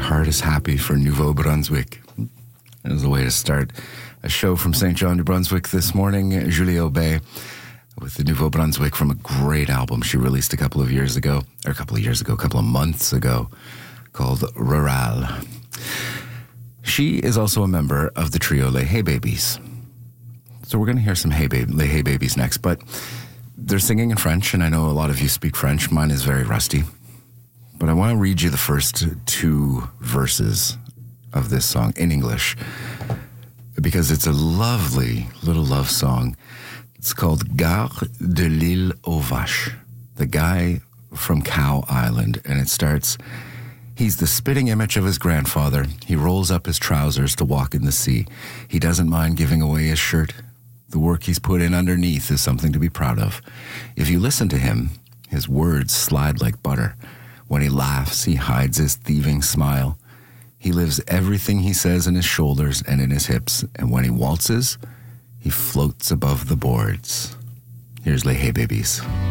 heart is happy for Nouveau Brunswick. As a way to start a show from St. John, New Brunswick this morning, Julie Aubé with the Nouveau Brunswick from a great album she released a couple of months ago, called Rural. She is also a member of the trio Les Hey Babies. So we're going to hear some Les Hey Babies next, but they're singing in French, and I know a lot of you speak French. Mine is very rusty. But I want to read you the first two verses of this song in English, because it's a lovely little love song. It's called Gare de l'Île aux Vaches, the guy from Cow Island. And it starts, he's the spitting image of his grandfather. He rolls up his trousers to walk in the sea. He doesn't mind giving away his shirt. The work he's put in underneath is something to be proud of. If you listen to him, his words slide like butter. When he laughs, he hides his thieving smile. He lives everything he says in his shoulders and in his hips, and when he waltzes, he floats above the boards. Here's Les Hey Babies.